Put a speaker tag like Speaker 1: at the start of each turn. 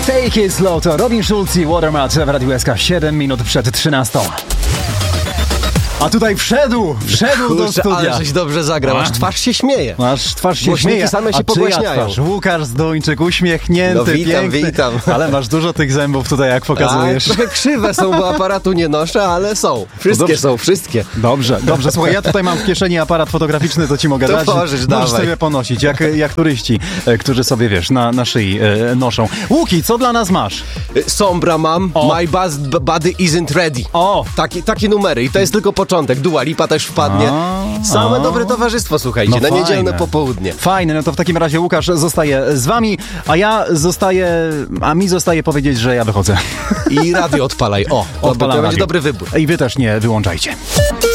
Speaker 1: Take it slow to Robin Schulz i Watermat w Radiu SK 7 minut przed 13. A tutaj wszedł do studia.
Speaker 2: Ale żeś dobrze zagrał, aż twarz się śmieje.
Speaker 1: Aż twarz się śmieje,
Speaker 2: same się
Speaker 1: a
Speaker 2: pogłaśniają.
Speaker 1: Łukasz Zduńczyk, uśmiechnięty,
Speaker 2: no,
Speaker 1: piękny.
Speaker 2: Witam.
Speaker 1: Ale masz dużo tych zębów tutaj, jak pokazujesz.
Speaker 2: Trochę krzywe są, bo aparatu nie noszę, ale są. Wszystkie.
Speaker 1: Dobrze. Słuchaj, ja tutaj mam w kieszeni aparat fotograficzny, to ci mogę dać. Możesz sobie ponosić, jak turyści, którzy sobie, wiesz, na szyi noszą. Łuki, co dla nas masz?
Speaker 2: Sombra mam, My Body Isn't Ready.
Speaker 1: O!
Speaker 2: Takie numery i to jest tylko początek. Dua Lipa też wpadnie. Same dobre towarzystwo, słuchajcie, na niedzielne popołudnie.
Speaker 1: Fajne, no to w takim razie Łukasz zostaje z wami, a mi zostaje powiedzieć, że ja wychodzę.
Speaker 2: I radio odpalaj. To będzie dobry wybór.
Speaker 1: I wy też nie wyłączajcie.